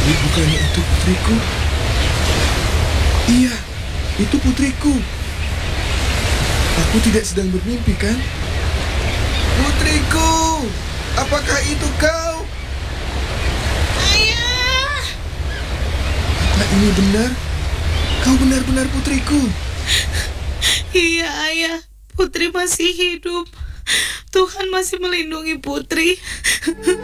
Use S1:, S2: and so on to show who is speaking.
S1: Ini bukannya itu putriku? Iya, itu putriku. Aku tidak sedang bermimpi, kan? Putriku, apakah itu kau?
S2: Ayah!
S1: Apa ini benar? Kau benar-benar putriku.
S2: Iya, Ayah. Putri masih hidup. Tuhan masih melindungi Putri.